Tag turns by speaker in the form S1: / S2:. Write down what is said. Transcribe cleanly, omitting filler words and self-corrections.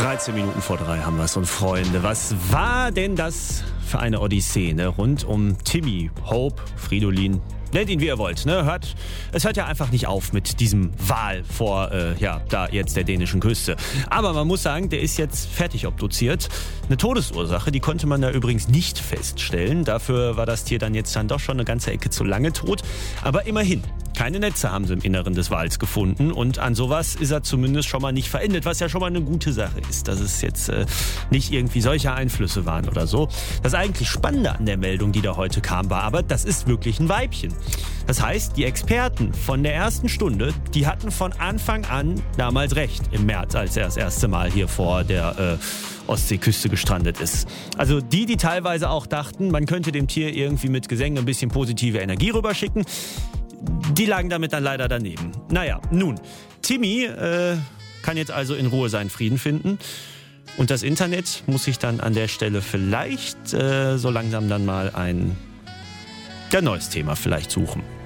S1: 13 Minuten vor 3 haben wir es. Und Freunde, was war denn das für eine Odyssee, ne? Rund um Timmy, Hope, Fridolin, nennt ihn wie ihr wollt, ne? Es hört ja einfach nicht auf mit diesem Wal vor, da jetzt der dänischen Küste. Aber man muss sagen, der ist jetzt fertig obduziert. Eine Todesursache, die konnte man da übrigens nicht feststellen. Dafür war das Tier dann doch schon eine ganze Ecke zu lange tot. Aber immerhin, keine Netze haben sie im Inneren des Wals gefunden. Und an sowas ist er zumindest schon mal nicht verendet, was ja schon mal eine gute Sache ist, dass es jetzt nicht irgendwie solche Einflüsse waren oder so. Das eigentlich Spannende an der Meldung, die da heute kam, war aber, das ist wirklich ein Weibchen. Das heißt, die Experten von der ersten Stunde, die hatten von Anfang an damals recht, im März, als er das erste Mal hier vor der Ostseeküste gestrandet ist. Also die teilweise auch dachten, man könnte dem Tier irgendwie mit Gesängen ein bisschen positive Energie rüberschicken, die lagen damit dann leider daneben. Naja, nun, Timmy kann jetzt also in Ruhe seinen Frieden finden. Und das Internet muss sich dann an der Stelle vielleicht so langsam dann mal ein neues Thema vielleicht suchen.